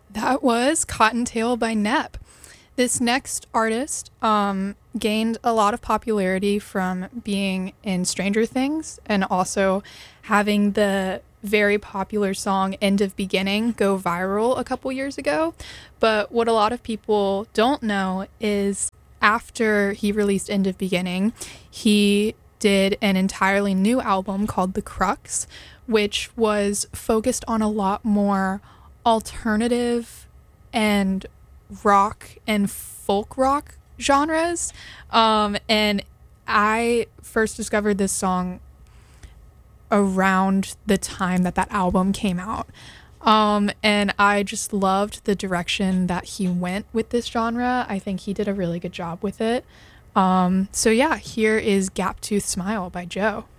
That was Cottontail by Nep. This next artist gained a lot of popularity from being in Stranger Things and also having the very popular song End of Beginning go viral a couple years ago. But what a lot of people don't know is after he released End of Beginning, he did an entirely new album called The Crux, which was focused on a lot more alternative and rock and folk rock genres. And I first discovered this song around the time that that album came out. And I just loved the direction that he went with this genre. I think he did a really good job with it. So yeah, here is Gap Tooth Smile by Joe.